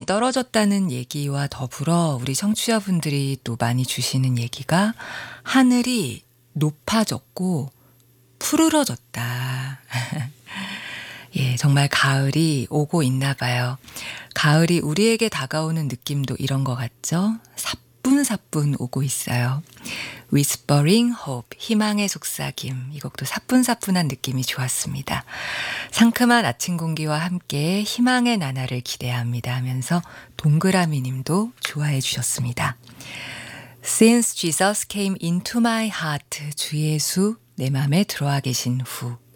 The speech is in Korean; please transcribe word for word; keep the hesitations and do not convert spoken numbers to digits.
떨어졌다는 얘기와 더불어 우리 청취자분들이 또 많이 주시는 얘기가 하늘이 높아졌고 푸르러졌다. 예, 정말 가을이 오고 있나 봐요. 가을이 우리에게 다가오는 느낌도 이런 것 같죠? 사뿐사뿐 오고 있어요. Whispering Hope, 희망의 속삭임. 이 곡도 사뿐사뿐한 느낌이 좋았습니다. 상큼한 아침 공기와 함께 희망의 나날을 기대합니다 하면서 동그라미 님도 좋아해 주셨습니다. Since Jesus came into my heart, 주 예수 내 맘에 들어와 계신 후.